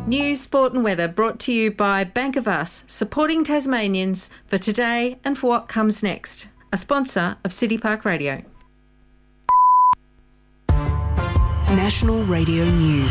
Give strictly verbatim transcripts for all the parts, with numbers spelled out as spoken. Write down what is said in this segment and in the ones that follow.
News, sport and weather brought to you by Bank of Us, supporting Tasmanians for today and for what comes next. A sponsor of City Park Radio. National Radio News.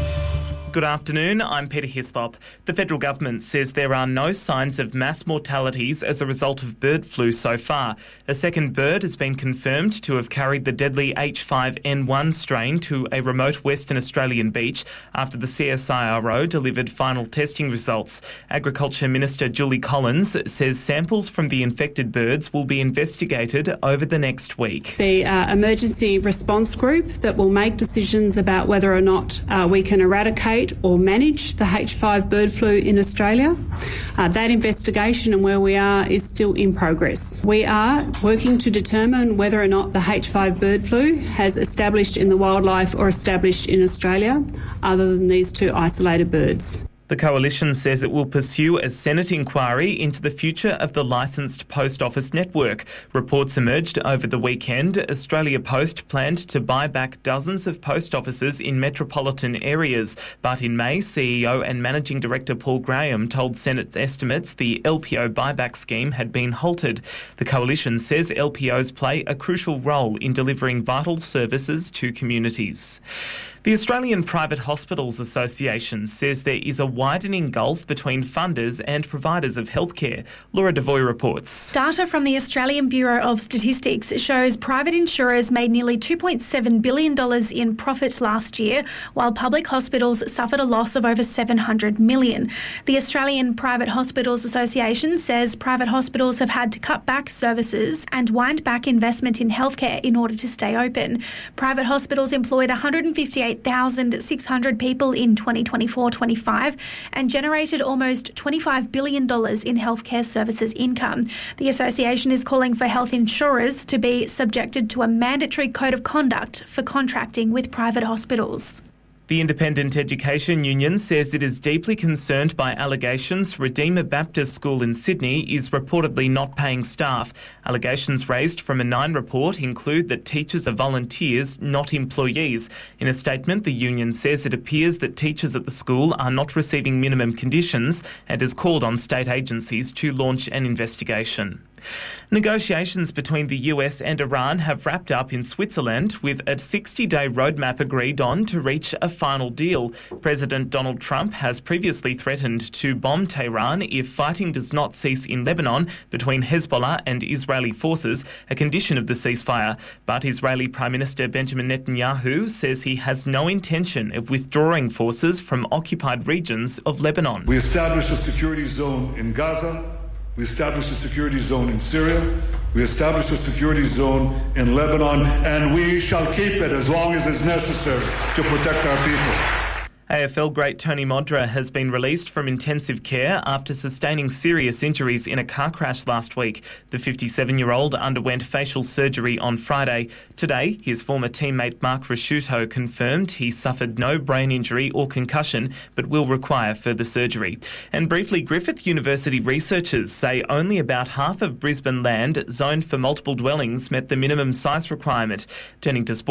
Good afternoon, I'm Peter Hislop. The federal government says there are no signs of mass mortalities as a result of bird flu so far. A second bird has been confirmed to have carried the deadly H five N one strain to a remote Western Australian beach after the C S I R O delivered final testing results. Agriculture Minister Julie Collins says samples from the infected birds will be investigated over the next week. The uh, emergency response group that will make decisions about whether or not uh, we can eradicate or manage the H five bird flu in Australia. Uh, that investigation and where we are is still in progress. We are working to determine whether or not the H five bird flu has established in the wildlife or established in Australia, other than these two isolated birds. The Coalition says it will pursue a Senate inquiry into the future of the licensed post office network. Reports emerged over the weekend. Australia Post planned to buy back dozens of post offices in metropolitan areas. But in May, C E O and Managing Director Paul Graham told Senate estimates the L P O buyback scheme had been halted. The Coalition says L P Os play a crucial role in delivering vital services to communities. The Australian Private Hospitals Association says there is a widening gulf between funders and providers of healthcare. Laura Devoy reports. Data from the Australian Bureau of Statistics shows private insurers made nearly two point seven billion dollars in profit last year, while public hospitals suffered a loss of over seven hundred million dollars. The Australian Private Hospitals Association says private hospitals have had to cut back services and wind back investment in healthcare in order to stay open. Private hospitals employed one hundred fifty-eight one thousand six hundred people in twenty twenty-four twenty-five and generated almost twenty-five billion dollars in healthcare services income. The association is calling for health insurers to be subjected to a mandatory code of conduct for contracting with private hospitals. The Independent Education Union says it is deeply concerned by allegations Redeemer Baptist School in Sydney is reportedly not paying staff. Allegations raised from a Nine report include that teachers are volunteers, not employees. In a statement, the union says it appears that teachers at the school are not receiving minimum conditions and has called on state agencies to launch an investigation. Negotiations between the U S and Iran have wrapped up in Switzerland with a sixty-day roadmap agreed on to reach a final deal. President Donald Trump has previously threatened to bomb Tehran if fighting does not cease in Lebanon between Hezbollah and Israeli forces, a condition of the ceasefire. But Israeli Prime Minister Benjamin Netanyahu says he has no intention of withdrawing forces from occupied regions of Lebanon. We established a security zone in Gaza. We established a security zone in Syria. We established a security zone in Lebanon, and we shall keep it as long as is necessary to protect our people. A F L great Tony Modra has been released from intensive care after sustaining serious injuries in a car crash last week. The fifty-seven-year-old underwent facial surgery on Friday. Today, his former teammate Mark Rasciuto confirmed he suffered no brain injury or concussion, but will require further surgery. And briefly, Griffith University researchers say only about half of Brisbane land zoned for multiple dwellings met the minimum size requirement. Turning to sport.